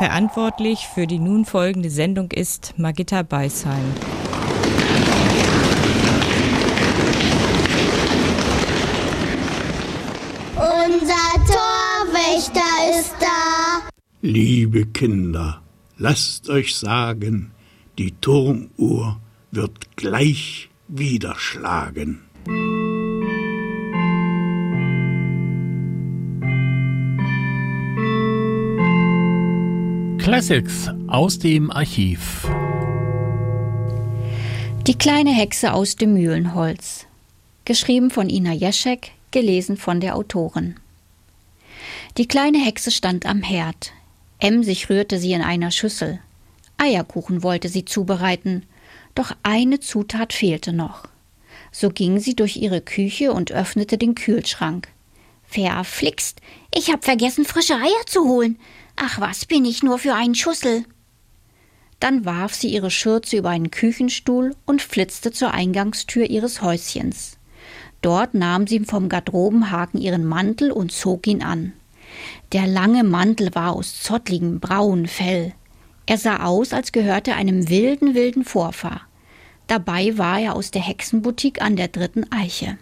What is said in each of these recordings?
Verantwortlich für die nun folgende Sendung ist Margitta Beisheim. Unser Torwächter ist da. Liebe Kinder, lasst euch sagen, die Turmuhr wird gleich wieder schlagen. Classics aus dem Archiv. Die kleine Hexe aus dem Mühlenholz. Geschrieben von Ina Jeschek, gelesen von der Autorin. Die kleine Hexe stand am Herd. Emsig rührte sie in einer Schüssel. Eierkuchen wollte sie zubereiten, doch eine Zutat fehlte noch. So ging sie durch ihre Küche und öffnete den Kühlschrank. Verflixt, ich hab vergessen, frische Eier zu holen. Ach, was bin ich nur für ein Schussel? Dann warf sie ihre Schürze über einen Küchenstuhl und flitzte zur Eingangstür ihres Häuschens. Dort nahm sie vom Garderobenhaken ihren Mantel und zog ihn an. Der lange Mantel war aus zottligem braunem Fell. Er sah aus, als gehörte einem wilden Vorfahr. Dabei war er aus der Hexenboutique an der 3. Eiche.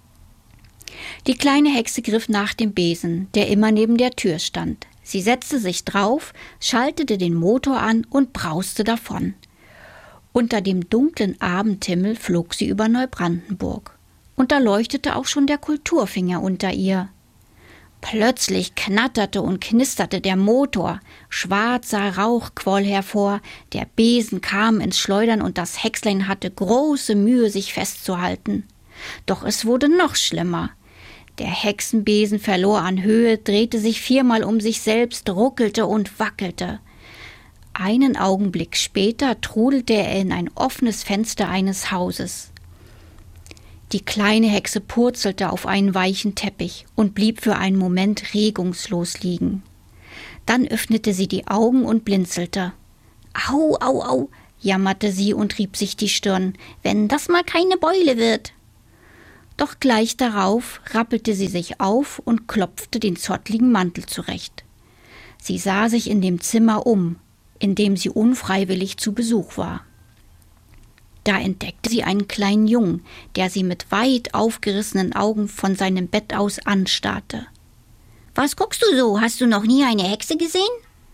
Die kleine Hexe griff nach dem Besen, der immer neben der Tür stand. Sie setzte sich drauf, schaltete den Motor an und brauste davon. Unter dem dunklen Abendhimmel flog sie über Neubrandenburg. Und da leuchtete auch schon der Kulturfinger unter ihr. Plötzlich knatterte und knisterte der Motor, schwarzer Rauch quoll hervor, der Besen kam ins Schleudern und das Hexlein hatte große Mühe, sich festzuhalten. Doch es wurde noch schlimmer. Der Hexenbesen verlor an Höhe, drehte sich 4-mal um sich selbst, ruckelte und wackelte. Einen Augenblick später trudelte er in ein offenes Fenster eines Hauses. Die kleine Hexe purzelte auf einen weichen Teppich und blieb für einen Moment regungslos liegen. Dann öffnete sie die Augen und blinzelte. »Au, au, au«, jammerte sie und rieb sich die Stirn, »wenn das mal keine Beule wird.« Doch gleich darauf rappelte sie sich auf und klopfte den zottligen Mantel zurecht. Sie sah sich in dem Zimmer um, in dem sie unfreiwillig zu Besuch war. Da entdeckte sie einen kleinen Jungen, der sie mit weit aufgerissenen Augen von seinem Bett aus anstarrte. »Was guckst du so? Hast du noch nie eine Hexe gesehen?«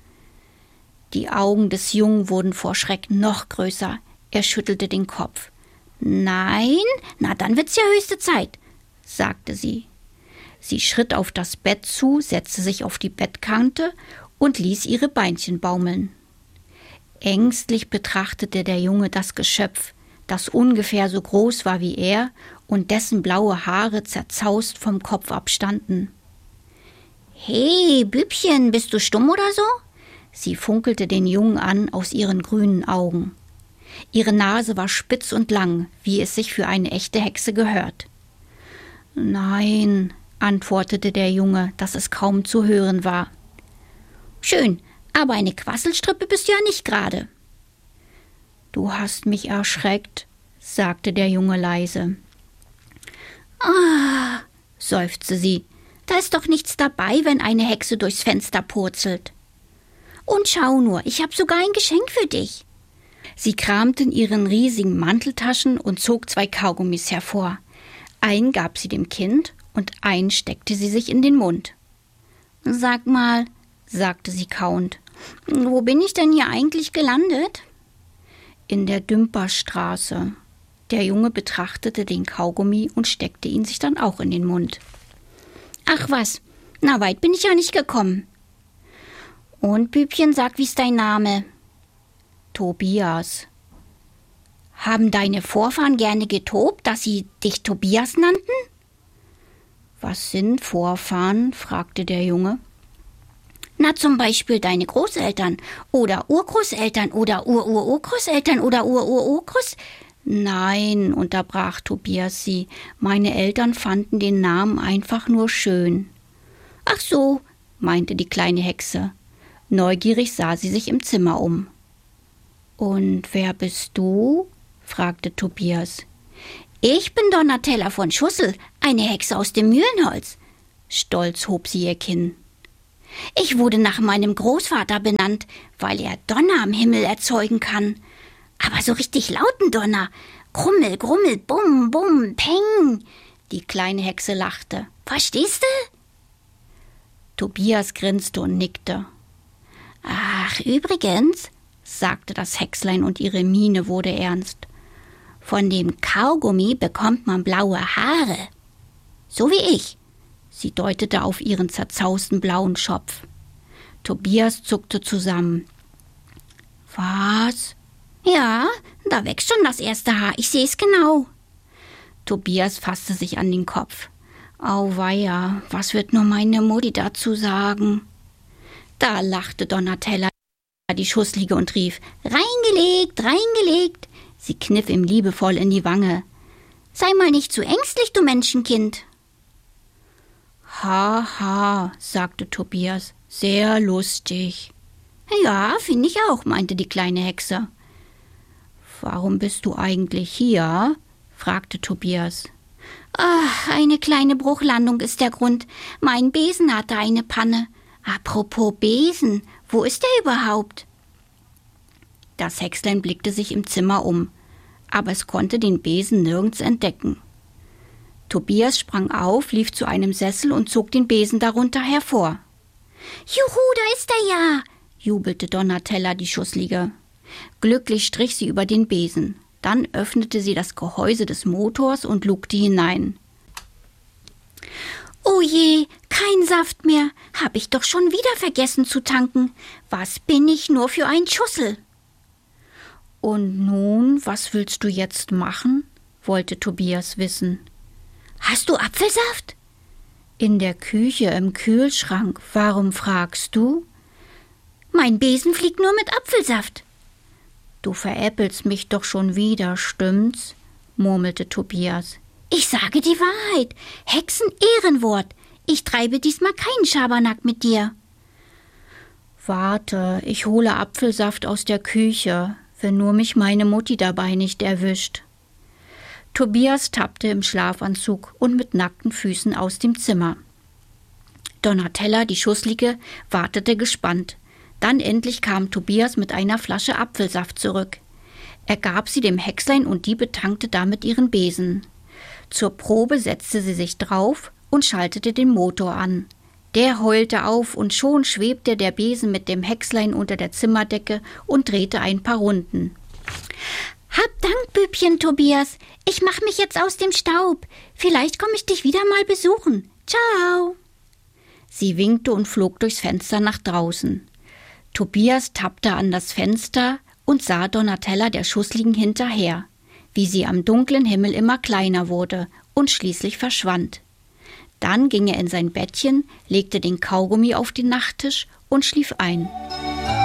Die Augen des Jungen wurden vor Schreck noch größer. Er schüttelte den Kopf. »Nein? Na, dann wird's ja höchste Zeit«, sagte sie. Sie schritt auf das Bett zu, setzte sich auf die Bettkante und ließ ihre Beinchen baumeln. Ängstlich betrachtete der Junge das Geschöpf, das ungefähr so groß war wie er und dessen blaue Haare zerzaust vom Kopf abstanden. »Hey, Bübchen, bist du stumm oder so?« Sie funkelte den Jungen an aus ihren grünen Augen. Ihre Nase war spitz und lang, wie es sich für eine echte Hexe gehört. »Nein«, antwortete der Junge, dass es kaum zu hören war. »Schön, aber eine Quasselstrippe bist du ja nicht gerade.« »Du hast mich erschreckt«, sagte der Junge leise. »Ah«, seufzte sie, »da ist doch nichts dabei, wenn eine Hexe durchs Fenster purzelt. Und schau nur, ich habe sogar ein Geschenk für dich.« Sie kramte in ihren riesigen Manteltaschen und zog 2 Kaugummis hervor. Einen gab sie dem Kind und einen steckte sie sich in den Mund. »Sag mal«, sagte sie kauend, »wo bin ich denn hier eigentlich gelandet?« »In der Dümperstraße.« Der Junge betrachtete den Kaugummi und steckte ihn sich dann auch in den Mund. »Ach was, na weit bin ich ja nicht gekommen.« »Und Bübchen, sag, wie ist dein Name?« »Tobias.« »Haben deine Vorfahren gerne getobt, dass sie dich Tobias nannten?« »Was sind Vorfahren?« fragte der Junge. »Na, zum Beispiel deine Großeltern oder Urgroßeltern oder Ururgroßeltern oder Ururgroß...« »Nein«, unterbrach Tobias sie, »meine Eltern fanden den Namen einfach nur schön.« »Ach so«, meinte die kleine Hexe. Neugierig sah sie sich im Zimmer um. »Und wer bist du?« fragte Tobias. »Ich bin Donatella von Schussel, eine Hexe aus dem Mühlenholz.« Stolz hob sie ihr Kinn. Ich wurde nach meinem Großvater benannt, weil er Donner am Himmel erzeugen kann. Aber so richtig lauten Donner. Grummel, grummel, bum, bum, peng. Die kleine Hexe lachte. Verstehst du? Tobias grinste und nickte. Ach, übrigens, sagte das Hexlein und ihre Miene wurde ernst. Von dem Kaugummi bekommt man blaue Haare. So wie ich. Sie deutete auf ihren zerzausten blauen Schopf. Tobias zuckte zusammen. Was? Ja, da wächst schon das erste Haar. Ich sehe es genau. Tobias fasste sich an den Kopf. Auweia, was wird nur meine Mutti dazu sagen? Da lachte Donatella, die Schusslige, und rief, Reingelegt, reingelegt. Sie kniff ihm liebevoll in die Wange. Sei mal nicht zu ängstlich, du Menschenkind. Ha, ha, sagte Tobias, sehr lustig. Ja, finde ich auch, meinte die kleine Hexe. Warum bist du eigentlich hier? Fragte Tobias. Ach, eine kleine Bruchlandung ist der Grund. Mein Besen hatte eine Panne. Apropos Besen, wo ist er überhaupt? Das Hexlein blickte sich im Zimmer um, aber es konnte den Besen nirgends entdecken. Tobias sprang auf, lief zu einem Sessel und zog den Besen darunter hervor. Juhu, da ist er ja, jubelte Donatella, die Schusslige. Glücklich strich sie über den Besen. Dann öffnete sie das Gehäuse des Motors und lugte hinein. Oh je, kein Saft mehr. Hab ich doch schon wieder vergessen zu tanken. Was bin ich nur für ein Schussel? Und nun, was willst du jetzt machen? Wollte Tobias wissen. Hast du Apfelsaft? In der Küche im Kühlschrank. Warum fragst du? Mein Besen fliegt nur mit Apfelsaft. Du veräppelst mich doch schon wieder, stimmt's? Murmelte Tobias. Ich sage die Wahrheit. Hexen-Ehrenwort. Ich treibe diesmal keinen Schabernack mit dir. Warte, ich hole Apfelsaft aus der Küche, wenn nur mich meine Mutti dabei nicht erwischt. Tobias tappte im Schlafanzug und mit nackten Füßen aus dem Zimmer. Donatella, die Schusslige, wartete gespannt. Dann endlich kam Tobias mit einer Flasche Apfelsaft zurück. Er gab sie dem Hexlein und die betankte damit ihren Besen. Zur Probe setzte sie sich drauf und schaltete den Motor an. Der heulte auf und schon schwebte der Besen mit dem Hexlein unter der Zimmerdecke und drehte ein paar Runden. Hab Dank, Bübchen Tobias. Ich mach mich jetzt aus dem Staub. Vielleicht komme ich dich wieder mal besuchen. Ciao. Sie winkte und flog durchs Fenster nach draußen. Tobias tappte an das Fenster und sah Donatella, der Schussligen, hinterher, wie sie am dunklen Himmel immer kleiner wurde und schließlich verschwand. Dann ging er in sein Bettchen, legte den Kaugummi auf den Nachttisch und schlief ein.